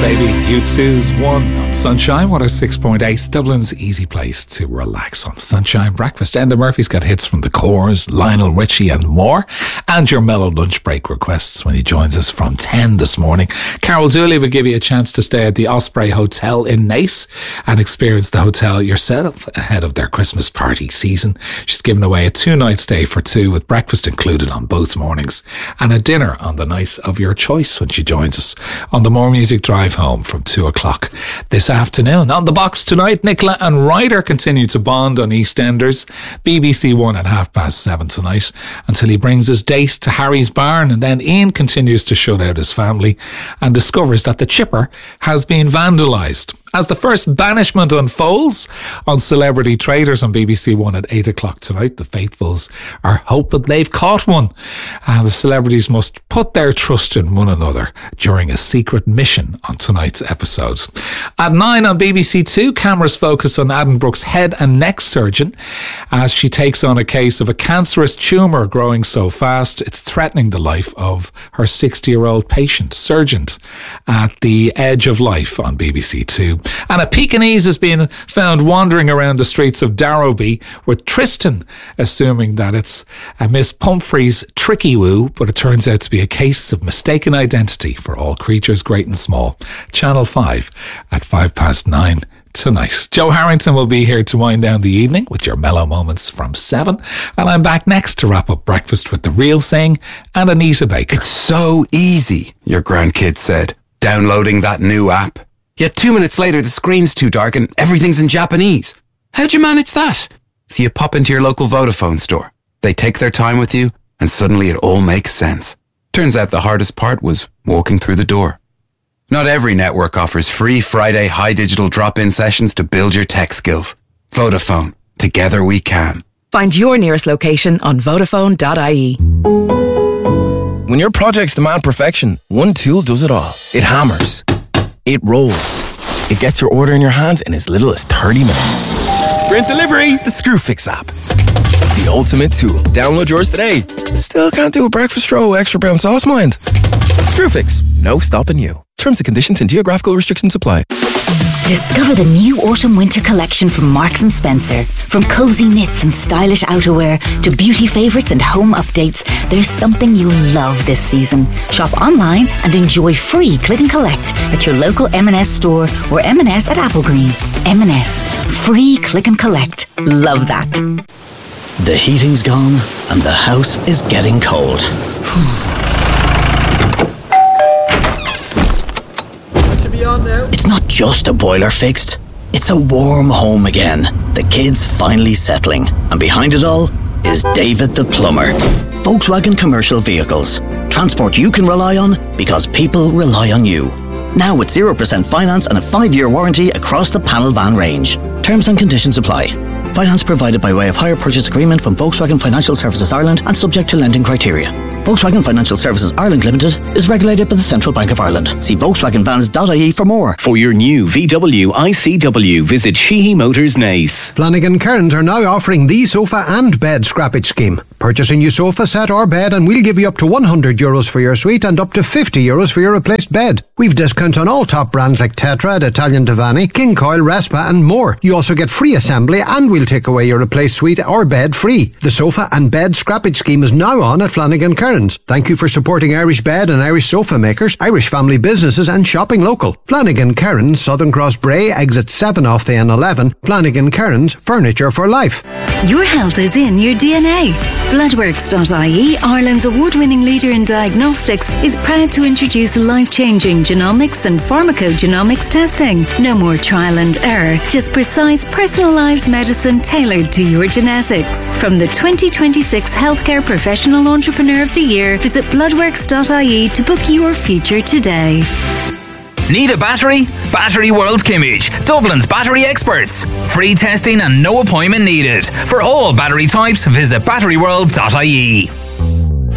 baby. U2's One on Sunshine 106.8, Dublin's easy place to relax on Sunshine Breakfast. Enda Murphy's got hits from The Corrs, Lionel Richie and more, and your mellow lunch break requests when he joins us from 10 this morning. Carol Dooley will give you a chance to stay at the Osprey Hotel in Naas and experience the hotel yourself ahead of their Christmas party season. She's giving away a 2-night stay for two with breakfast included on both mornings and a dinner on the night of your choice when she joins us on the More Music Drive home from 2 o'clock this afternoon. On the box tonight, Nicola and Ryder continue to bond on EastEnders. BBC One at 7:30 tonight until he brings his date to Harry's barn, and then Ian continues to shut out his family and discovers that the chipper has been vandalised. As the first banishment unfolds on Celebrity Traders on BBC One at 8 o'clock tonight, the faithfuls are hoping they've caught one. And the celebrities must put their trust in one another during a secret mission on tonight's episode. At 9 on BBC Two, cameras focus on Addenbrook's head and neck surgeon as she takes on a case of a cancerous tumour growing so fast it's threatening the life of her 60-year-old patient. Surgeon at the edge of life on BBC Two. And a Pekingese is being found wandering around the streets of Darrowby with Tristan assuming that it's a Miss Pumphrey's tricky woo, but it turns out to be a case of mistaken identity for all creatures great and small. Channel 5 at 9:05 tonight. Joe Harrington will be here to wind down the evening with your mellow moments from 7, and I'm back next to wrap up breakfast with The Real Thing and Anita Baker. It's so easy, your grandkid said, downloading that new app. Yet 2 minutes later, the screen's too dark and everything's in Japanese. How'd you manage that? So you pop into your local Vodafone store. They take their time with you, and suddenly it all makes sense. Turns out the hardest part was walking through the door. Not every network offers free Friday high digital drop-in sessions to build your tech skills. Vodafone. Together we can. Find your nearest location on Vodafone.ie. When your projects demand perfection, one tool does it all. It hammers. It rolls. It gets your order in your hands in as little as 30 minutes. Sprint Delivery, the Screwfix app. The ultimate tool. Download yours today. Still can't do a breakfast roll, extra brown sauce, mind? Screwfix, no stopping you. Terms and conditions and geographical restrictions apply. Discover the new autumn-winter collection from Marks & Spencer. From cozy knits and stylish outerwear to beauty favourites and home updates, there's something you'll love this season. Shop online and enjoy free click and collect at your local M&S store or M&S at Applegreen. M&S, free click and collect. Love that. The heating's gone and the house is getting cold. It's not just a boiler fixed, it's a warm home again. The kids finally settling, and behind it all is David the plumber. Volkswagen Commercial Vehicles. Transport you can rely on because people rely on you. Now with 0% finance and a 5-year warranty across the panel van range. Terms and conditions apply. Finance provided by way of hire purchase agreement from Volkswagen Financial Services Ireland and subject to lending criteria. Volkswagen Financial Services Ireland Limited is regulated by the Central Bank of Ireland. See VolkswagenVans.ie for more. For your new VW iCW, visit Sheehy Motors Naas. Flanagan Cairns are now offering the sofa and bed scrappage scheme. Purchase a new sofa set or bed and we'll give you up to €100 for your suite and up to €50 for your replaced bed. We've discounts on all top brands like Tetra, Italian Divani, King Coil, Respa and more. You also get free assembly and we'll take away your replaced suite or bed free. The sofa and bed scrappage scheme is now on at Flanagan Cairns. Thank you for supporting Irish bed and Irish sofa makers, Irish family businesses and shopping local. Flanagan Cairns, Southern Cross Bray, exit 7 off the N11. Flanagan Cairns, furniture for life. Your health is in your DNA. Bloodworks.ie, Ireland's award-winning leader in diagnostics, is proud to introduce life-changing genomics and pharmacogenomics testing. No more trial and error, just precise, personalised medicine tailored to your genetics. From the 2026 Healthcare Professional Entrepreneur of the Year, visit bloodworks.ie to book your future today. Need a battery? Battery World Kimmage, Dublin's battery experts. Free testing and no appointment needed. For all battery types, visit batteryworld.ie.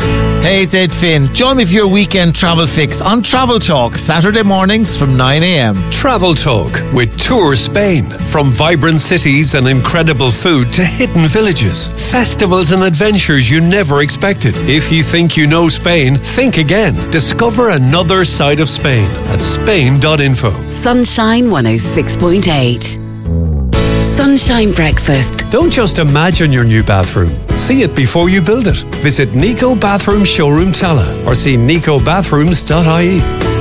Hey, it's Ed Finn. Join me for your weekend travel fix on Travel Talk, Saturday mornings from 9 a.m. Travel Talk with Tour Spain. From vibrant cities and incredible food to hidden villages, festivals and adventures you never expected. If you think you know Spain, think again. Discover another side of Spain at spain.info. Sunshine 106.8. Sunshine Breakfast. Don't just imagine your new bathroom. See it before you build it. Visit Nico Bathroom Showroom Tala or see nicobathrooms.ie.